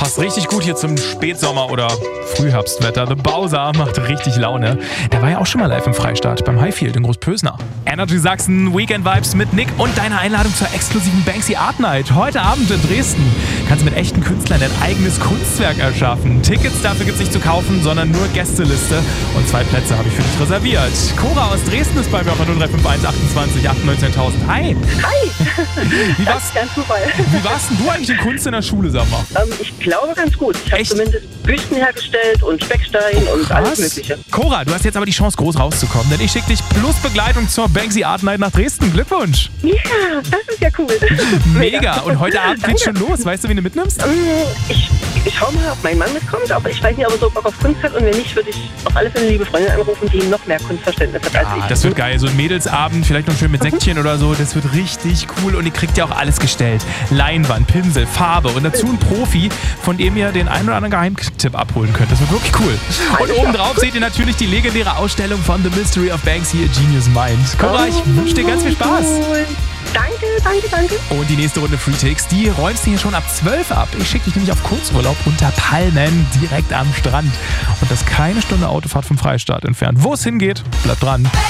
passt richtig gut hier zum Spätsommer- oder Frühherbstwetter. The Bowser macht richtig Laune. Der war ja auch schon mal live im Freistaat beim Highfield in Großpösner. Energy Sachsen, Weekend Vibes mit Nick und deine Einladung zur exklusiven Banksy Art Night. Heute Abend in Dresden. Kannst mit echten Künstlern dein eigenes Kunstwerk erschaffen. Tickets dafür gibt's nicht zu kaufen, sondern nur Gästeliste. Und 2 Plätze habe ich für dich reserviert. Cora aus Dresden ist bei mir auf 0351 28 19.000. Hi! Hi! Wie war's, Ganz Zufall. wie warst denn du eigentlich in Kunst in der Schule, sag mal? Ich glaube ganz gut. Ich habe Echt? zumindest Büsten hergestellt und Speckstein und alles Mögliche. Cora, du hast jetzt aber die Chance, groß rauszukommen, denn ich schicke dich plus Begleitung zur Banksy Art Night nach Dresden. Glückwunsch! Ja, das ist ja cool. Mega! Und heute Abend geht's schon los. Weißt du, wen du mitnimmst? Ich schau mal, ob mein Mann mitkommt, aber ich weiß nicht, ob er so Bock auf Kunst hat. Und wenn nicht, würde ich auf alle Fälle eine liebe Freundin anrufen, die noch mehr Kunstverständnis hat als ich. Das wird geil. So ein Mädelsabend, vielleicht noch schön mit Säckchen oder so. Das wird richtig cool und ihr kriegt ja auch alles gestellt. Leinwand, Pinsel, Farbe und dazu ein Profi, von dem ihr den einen oder anderen Geheimtipp abholen könnt. Das wird wirklich cool. Und obendrauf seht ihr natürlich die legendäre Ausstellung von The Mystery of Banksy, A Genius Mind. Cora, ich wünsche dir ganz viel Spaß. Cool. Danke. Und die nächste Runde Free Takes, die räumst du hier schon ab 12 ab. Ich schicke dich nämlich auf Kurzurlaub unter Palmen direkt am Strand. Und das ist keine Stunde Autofahrt vom Freistaat entfernt. Wo es hingeht, bleibt dran.